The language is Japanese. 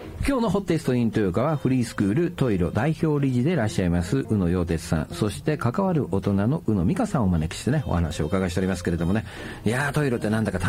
今日のホッテストイン豊川はフリースクールトイロ代表理事でいらっしゃいます宇野陽哲さん、そして関わる大人の宇野美香さんをお招きしてね、お話をお伺いしておりますけれどもね。いやー、トイロってなんだか